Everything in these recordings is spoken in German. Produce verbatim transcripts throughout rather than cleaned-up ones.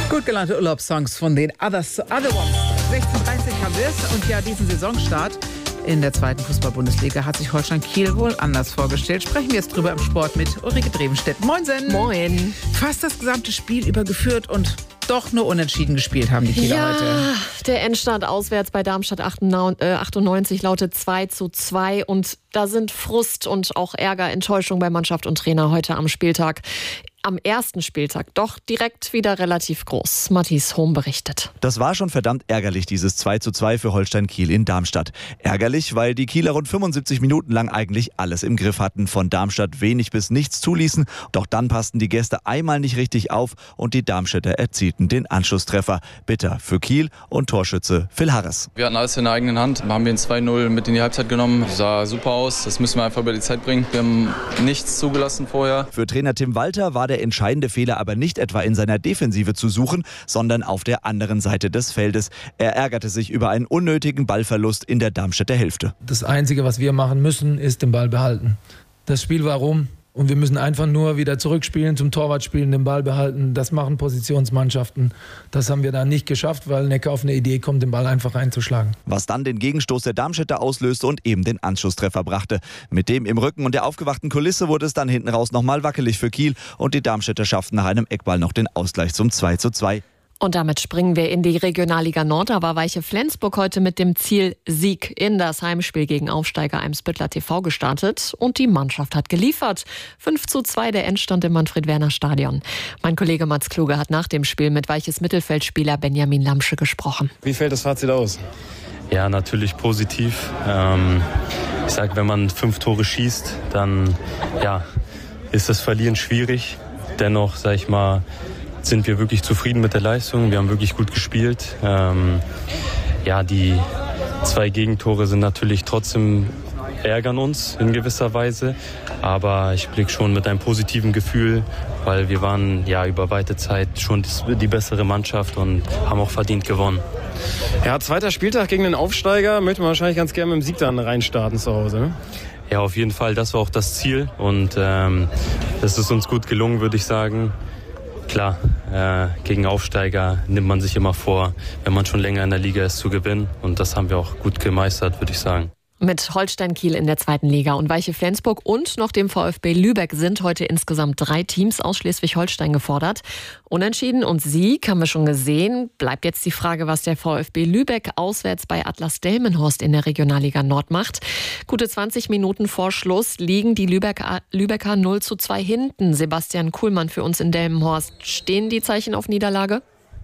Gut gelaunte Urlaubssongs von den Others, Other Ones. sechzehn Uhr dreißig haben wir es und ja, diesen Saisonstart in der zweiten Fußball-Bundesliga hat sich Holstein Kiel wohl anders vorgestellt. Sprechen wir jetzt drüber im Sport mit Ulrike Drevenstedt. Moinsen! Moin! Fast das gesamte Spiel über geführt und doch nur unentschieden gespielt haben die Kieler ja, heute. Der Endstand auswärts bei Darmstadt achtundneunzig lautet zwei zu zwei und da sind Frust und auch Ärger, Enttäuschung bei Mannschaft und Trainer heute am Spieltag. Am ersten Spieltag doch direkt wieder relativ groß. Matthias Hohm berichtet. Das war schon verdammt ärgerlich, dieses zwei zu zwei für Holstein Kiel in Darmstadt. Ärgerlich, weil die Kieler rund fünfundsiebzig Minuten lang eigentlich alles im Griff hatten, von Darmstadt wenig bis nichts zuließen. Doch dann passten die Gäste einmal nicht richtig auf und die Darmstädter erzielten den Anschlusstreffer. Bitter für Kiel und Torschütze Phil Harris. Wir hatten alles in der eigenen Hand, haben wir ein zwei null mit in die Halbzeit genommen. Sah super aus, das müssen wir einfach über die Zeit bringen. Wir haben nichts zugelassen vorher. Für Trainer Tim Walter war der entscheidende Fehler aber nicht etwa in seiner Defensive zu suchen, sondern auf der anderen Seite des Feldes. Er ärgerte sich über einen unnötigen Ballverlust in der Darmstädter Hälfte. Das Einzige, was wir machen müssen, ist den Ball behalten. Das Spiel war rum und wir müssen einfach nur wieder zurückspielen, zum Torwart spielen, den Ball behalten. Das machen Positionsmannschaften. Das haben wir da nicht geschafft, weil Neckar auf eine Idee kommt, den Ball einfach reinzuschlagen. Was dann den Gegenstoß der Darmstädter auslöste und eben den Anschlusstreffer brachte. Mit dem im Rücken und der aufgewachten Kulisse wurde es dann hinten raus nochmal wackelig für Kiel und die Darmstädter schafften nach einem Eckball noch den Ausgleich zum zwei zu zwei. Und damit springen wir in die Regionalliga Nord. Da war Weiche Flensburg heute mit dem Ziel Sieg in das Heimspiel gegen Aufsteiger Eimsbüttler T V gestartet. Und die Mannschaft hat geliefert. fünf zu zwei der Endstand im Manfred-Werner-Stadion. Mein Kollege Mats Kluge hat nach dem Spiel mit Weiches Mittelfeldspieler Benjamin Lamsche gesprochen. Wie fällt das Fazit aus? Ja, natürlich positiv. Ähm, ich sage, wenn man fünf Tore schießt, dann ja, ist das Verlieren schwierig. Dennoch, sage ich mal, sind wir wirklich zufrieden mit der Leistung. Wir haben wirklich gut gespielt. Ähm, ja, die zwei Gegentore sind natürlich trotzdem ärgern uns in gewisser Weise. Aber ich blicke schon mit einem positiven Gefühl, weil wir waren ja über weite Zeit schon die bessere Mannschaft und haben auch verdient gewonnen. Ja, zweiter Spieltag gegen den Aufsteiger. Möchte man wahrscheinlich ganz gerne mit dem Sieg dann reinstarten zu Hause, ne? Ja, auf jeden Fall. Das war auch das Ziel. Und ähm, das ist uns gut gelungen, würde ich sagen. Klar, äh, gegen Aufsteiger nimmt man sich immer vor, wenn man schon länger in der Liga ist, zu gewinnen. Und das haben wir auch gut gemeistert, würde ich sagen. Mit Holstein Kiel in der zweiten Liga und Weiche Flensburg und noch dem VfB Lübeck sind heute insgesamt drei Teams aus Schleswig-Holstein gefordert. Unentschieden und Sieg haben wir schon gesehen. Bleibt jetzt die Frage, was der VfB Lübeck auswärts bei Atlas Delmenhorst in der Regionalliga Nord macht. Gute zwanzig Minuten vor Schluss liegen die Lübecker, Lübecker null zu zwei hinten. Sebastian Kuhlmann für uns in Delmenhorst. Stehen die Zeichen auf Niederlage?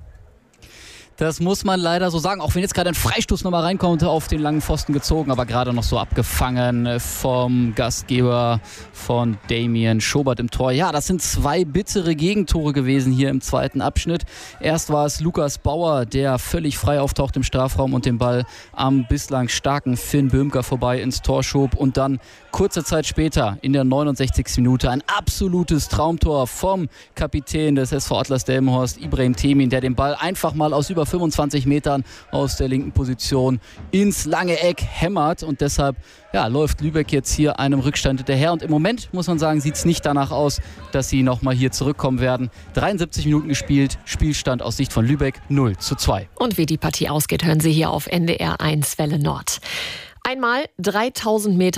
Das muss man leider so sagen, auch wenn jetzt gerade ein Freistoß nochmal reinkommt, auf den langen Pfosten gezogen, aber gerade noch so abgefangen vom Gastgeber von Damien Schobert im Tor. Ja, das sind zwei bittere Gegentore gewesen hier im zweiten Abschnitt. Erst war es Lukas Bauer, der völlig frei auftaucht im Strafraum und den Ball am bislang starken Finn Böhmker vorbei ins Tor schob und dann kurze Zeit später in der neunundsechzigsten Minute ein absolutes Traumtor vom Kapitän des S V Atlas Delmenhorst, Ibrahim Temin, der den Ball einfach mal aus über fünfundzwanzig Metern aus der linken Position ins lange Eck hämmert und deshalb ja, läuft Lübeck jetzt hier einem Rückstand hinterher und im Moment, muss man sagen, sieht es nicht danach aus, dass sie nochmal hier zurückkommen werden. dreiundsiebzig Minuten gespielt, Spielstand aus Sicht von Lübeck null zu zwei. Und wie die Partie ausgeht, hören Sie hier auf N D R eins Welle Nord. Einmal dreitausend Meter